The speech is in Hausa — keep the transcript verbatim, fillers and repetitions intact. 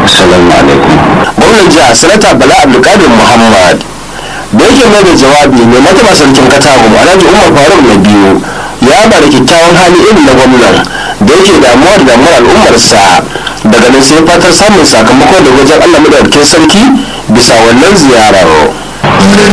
assalamu alaikum. Gwamnan jiha Sanata Bala Abdulkadir Muhammad da yake mai da jawabi mai mataba sarkin Katagum Alhaji Umar Faruk na biyu ya ba da kyakkyawan hali irin na gwamnan da yake damuwa da damuwar al'ummarsa. Daga nan sai fatar samun sakamako da wajen Allah madaukakin sarki bisa wannan ziyarar.